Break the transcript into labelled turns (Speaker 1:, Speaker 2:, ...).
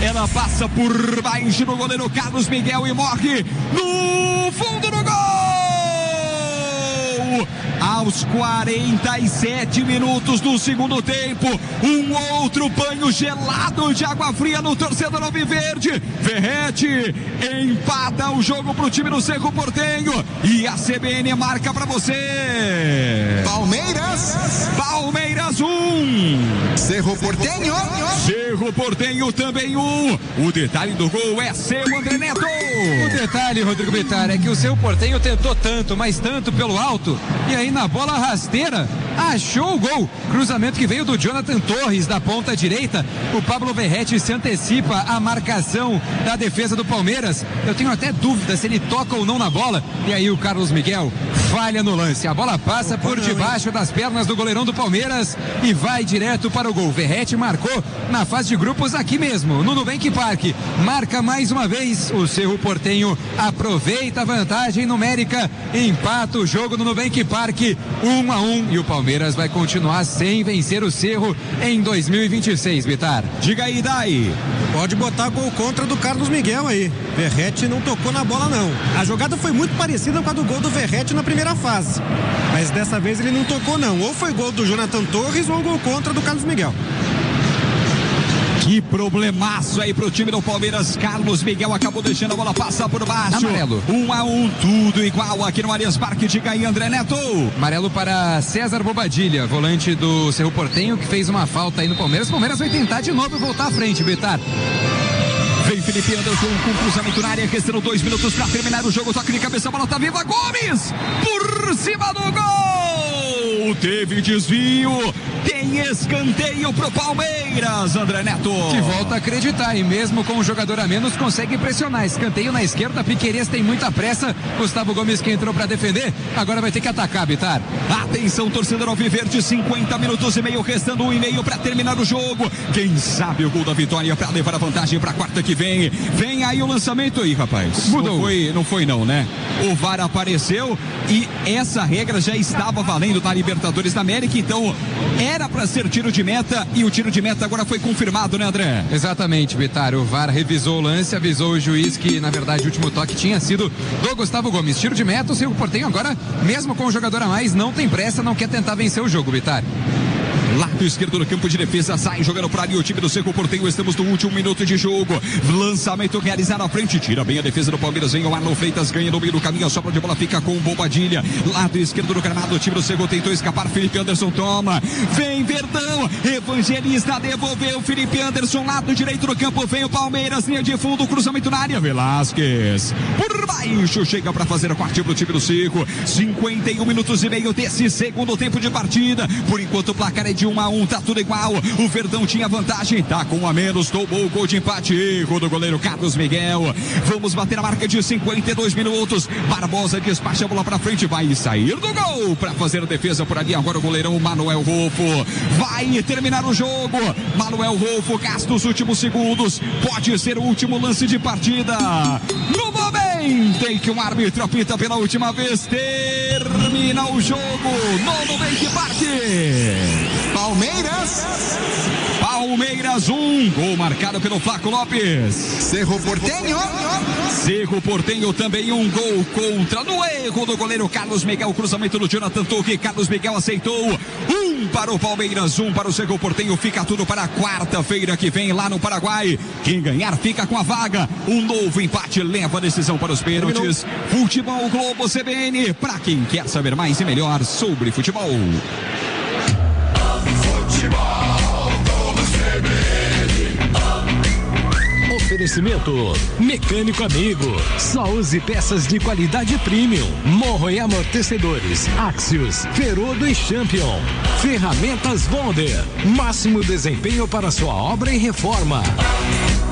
Speaker 1: ela passa por baixo do goleiro Carlos Miguel e morre no fundo do gol! Aos 47 minutos do segundo tempo, um outro banho gelado de água fria no torcedor alviverde. Verrete empata o jogo pro time do Cerro Porteño e a CBN marca pra você. Palmeiras 1,
Speaker 2: Cerro Porteño
Speaker 1: também 1. O detalhe do gol é seu, André Neto.
Speaker 3: O detalhe, Rodrigo Bittar, é que o Cerro Porteño tentou tanto, mas tanto pelo alto, e aí na bola rasteira achou o gol. Cruzamento que veio do Jonathan Torres da ponta direita. O Pablo Verrete se antecipa à marcação da defesa do Palmeiras. Eu tenho até dúvida se ele toca ou não na bola, e aí o Carlos Miguel falha no lance. A bola passa por debaixo das pernas do goleirão do Palmeiras e vai direto para o gol. Verrete marcou na fase de grupos aqui mesmo, no Nubank Park. Marca mais uma vez. O Cerro Porteño aproveita a vantagem numérica, empata o jogo no Nubank Park 1-1, e o Palmeiras vai continuar sem vencer o Cerro em 2026, Bittar.
Speaker 1: Diga aí, Dai.
Speaker 4: Pode botar gol contra do Carlos Miguel aí. Verrete não tocou na bola não. A jogada foi muito parecida com a do gol do Verrete na primeira fase, mas dessa vez ele não tocou não. Ou foi gol do Jonathan Torres ou gol contra do Carlos Miguel.
Speaker 1: Que problemaço aí pro time do Palmeiras. Carlos Miguel acabou deixando a bola passar por baixo.
Speaker 3: Amarelo.
Speaker 1: 1-1, tudo igual aqui no Allianz Parque. Diga aí, André Neto.
Speaker 3: Amarelo para César Bobadilha, volante do Cerro Porteño, que fez uma falta aí no Palmeiras. O Palmeiras vai tentar de novo voltar à frente, Bittar.
Speaker 1: Vem Felipe Anderson com cruzamento na área, restando 2 minutos para terminar o jogo. Toque de cabeça, a bola tá viva. Gomes por cima do gol. Teve desvio. Tem escanteio pro Palmeiras, André Neto.
Speaker 3: Que volta a acreditar, e mesmo com um jogador a menos consegue pressionar. Escanteio na esquerda, Piquerez tem muita pressa. Gustavo Gomes, que entrou para defender, agora vai ter que atacar, Bittar.
Speaker 1: Atenção, torcedor alviverde, 50 minutos e meio, restando 1,5 para terminar o jogo. Quem sabe o gol da vitória para levar a vantagem para quarta que vem. Vem aí o lançamento aí, rapaz.
Speaker 3: Mudou.
Speaker 1: Não foi não, né? O VAR apareceu e essa regra já estava valendo na Libertadores da América, então era para ser tiro de meta, e o tiro de meta agora foi confirmado, né, André?
Speaker 3: Exatamente, Bittar. O VAR revisou o lance, avisou o juiz que, na verdade, o último toque tinha sido do Gustavo Gomes. Tiro de meta, o Cerro Porteño agora, mesmo com o jogador a mais, não tem pressa, não quer tentar vencer o jogo, Bittar.
Speaker 1: Lado esquerdo do campo de defesa, sai jogando para ali o time do Cerro Porteño. Estamos no último minuto de jogo. Lançamento realizado à frente, tira bem a defesa do Palmeiras. Vem o Arno Freitas, ganha no meio do caminho. A sobra de bola fica com o Bobadilha. Lado esquerdo do gramado, o time do Cerro tentou escapar. Felipe Anderson toma. Vem Verdão, Evangelista devolveu. Felipe Anderson, lado direito do campo. Vem o Palmeiras, linha de fundo, cruzamento na área. Velasquez por baixo, chega para fazer a quarta pro time do Cerro. 51 minutos e meio desse segundo tempo de partida. Por enquanto o placar é de 1-1, tá tudo igual. O Verdão tinha vantagem, tá com 1 a menos, tomou o gol de empate. Erro do goleiro Carlos Miguel. Vamos bater a marca de 52 minutos. Barbosa despacha a bola pra frente, vai sair do gol pra fazer a defesa por ali. Agora o goleirão Manuel Rolfo vai terminar o jogo. Manuel Rolfo gasta os últimos segundos. Pode ser o último lance de partida. No momento em que o árbitro apita pela última vez, termina o jogo no Nubank Park. Palmeiras 1, gol marcado pelo Flaco Lopes.
Speaker 2: Cerro
Speaker 1: Porteño também um gol contra, no erro do goleiro Carlos Miguel. Cruzamento do Jonathan Torres, Carlos Miguel aceitou. 1 para o Palmeiras, 1 para o Cerro Porteño. Fica tudo para quarta-feira que vem lá no Paraguai. Quem ganhar fica com a vaga. Um novo empate leva a decisão para os pênaltis. Futebol Globo CBN, para quem quer saber mais e melhor sobre futebol.
Speaker 5: Oferecimento Mecânico Amigo. Só use peças de qualidade premium. Morro e amortecedores Axios, Ferodo e Champion. Ferramentas Bonder. Máximo desempenho para sua obra e reforma.